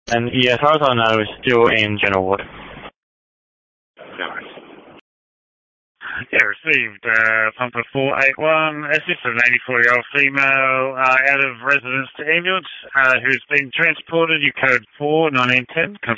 And yeah, as far as I know, it's still in general ward. Nice. Yeah, received pumper 481, assist of an 84-year-old female out of residence to ambulance who's been transported. You code 4 1910.